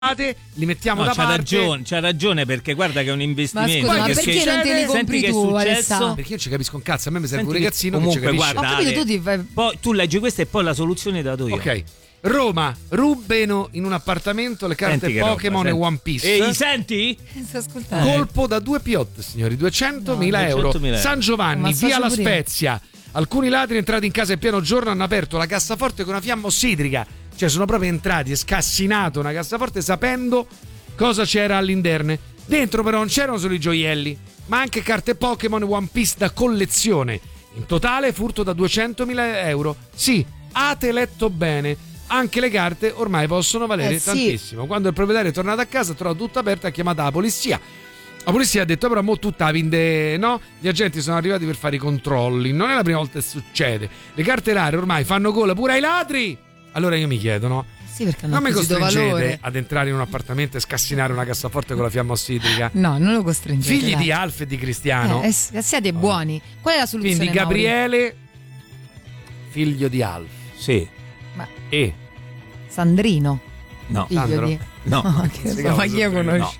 li mettiamo da parte. C'ha ragione, perché guarda che è un investimento. Ma scusa, perché non te li compri tu, Alessandro? Perché io ci capisco un cazzo, a me mi serve un ragazzino che ci comunque capisce. guarda, Ale, poi tu leggi questa e poi la soluzione la do io. Ok. Roma, rubano in un appartamento le carte Pokémon e One Piece. Ehi, senti? Sto ascoltando. Colpo da 2 piotte, signori, 200.000 euro. San Giovanni, via La Spezia. Alcuni ladri entrati in casa in pieno giorno hanno aperto la cassaforte con una fiamma ossidrica. Cioè sono proprio entrati e scassinato una cassaforte sapendo cosa c'era all'interno. Dentro però non c'erano solo i gioielli, ma anche carte Pokémon e One Piece da collezione. In totale furto da 200.000 euro. Sì, avete letto bene. Anche le carte ormai possono valere tantissimo. Quando il proprietario è tornato a casa ha trovato tutto aperto e ha chiamato la polizia. La polizia ha detto però mo tutta vinde, no? Gli agenti sono arrivati per fare i controlli. Non è la prima volta che succede. Le carte rare ormai fanno gola pure ai ladri. Allora io mi chiedo, no? Sì, perché non mi costringete valore ad entrare in un appartamento e scassinare una cassaforte con la fiamma ossidrica? No, non lo costringete. Figli di Alf e di Cristiano. Siate buoni. Qual è la soluzione? Quindi Gabriele, figlio di Alf. Sì. E Sandrino. No. Figlio di... No. Ma chi io conosco?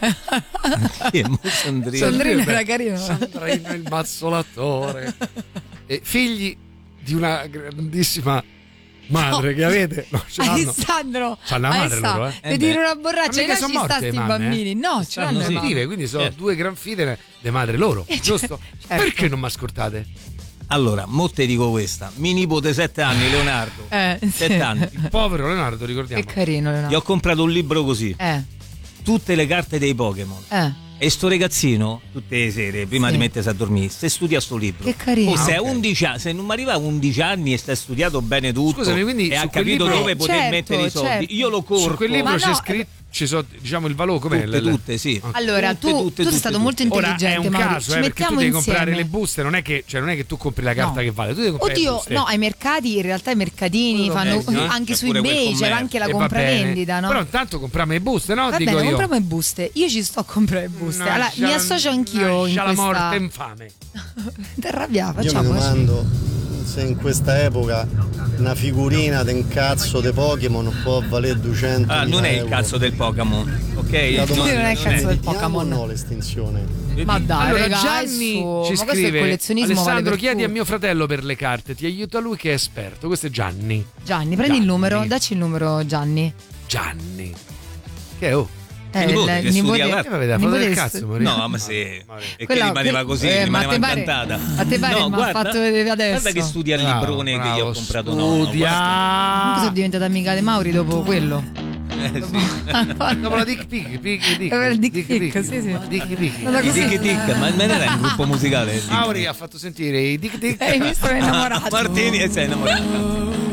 No. Sandrino era carino. Sandrino il mazzolatore. E figli di una grandissima madre che avete. No, Alessandro, c'ha una madre loro, per dire una borraccia, mica sono morte sti mamme, bambini. No, ce l'hanno positive, quindi sono due gran figlie di madre loro, giusto? Certo. Perché non mi ascoltate? Allora, mo te dico questa. Mio nipote 7 anni, Leonardo. 7 anni. Il povero Leonardo, ricordiamo. Che carino Leonardo. Gli ho comprato un libro così. Tutte le carte dei Pokémon. E sto ragazzino, tutte le sere, prima di mettersi a dormire, se studia sto libro. Che carino. Se, 11 anni, se non mi arriva a 11 anni e stai studiato bene tutto, scusami, quindi e ha capito libro... dove poter mettere i soldi, io lo corpo. Su quel libro c'è scritto, ci so, diciamo il valore com'è? Tutte, sì. Allora, tu sei stato molto intelligente. Ora è un Mauro. caso, ci perché tu mettiamo devi insieme. comprare le buste, non è che tu compri la carta che vale, tu devi comprare le buste. No, ai mercati, in realtà i mercatini fanno anche su eBay, c'è anche la compravendita, no? Però intanto compriamo le buste, no? Va Dico bene, io. compriamo le buste. Io ci sto a comprare le buste. Allora, mi associo anch'io in la questa morte infame. Ti arrabbiava, io mi domando se in questa epoca una figurina d'un cazzo di Pokémon può valere 200 non è il euro. cazzo del Pokémon, ok? Non è il cazzo del Pokémon. No, l'estinzione. Ma dai, allora, ragazzi, Gianni ci scrive: collezionismo Alessandro, vale chiedi a mio fratello per le carte, ti aiuta lui che è esperto. Questo è Gianni. Gianni, prendi il numero, dacci il numero, Gianni. Gianni. Che è? Il nipote avete la foto del cazzo, Maurizio? No, ma sì, e che rimaneva così, rimaneva incantata. A te pare, no, ma ha fatto vedere adesso. Guarda che studia il librone che gli ho comprato. Studia. Comunque sono diventata amica di Mauri dopo quello. Dopo la Dick Pic, Dick Pic, sì. Dick Dick, ma non era un gruppo musicale. Mauri ha fatto sentire i Dick Dick. Mi sono innamorato. Martini e sei innamorato.